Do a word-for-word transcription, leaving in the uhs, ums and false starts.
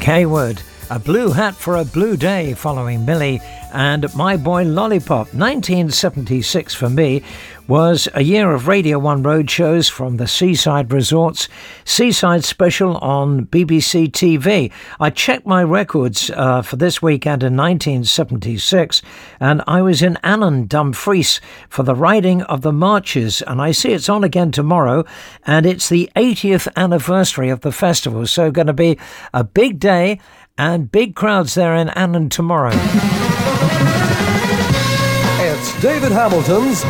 Hayward. A blue hat for a blue day following Millie and My Boy Lollipop. nineteen seventy-six for me was a year of Radio one road shows from the seaside resorts. Seaside Special on B B C T V. I checked my records uh, for this weekend in nineteen seventy-six and I was in Annan, Dumfries for the riding of the marches, and I see it's on again tomorrow, and it's the eightieth anniversary of the festival, so going to be a big day and big crowds there in Annan tomorrow. It's David Hamilton's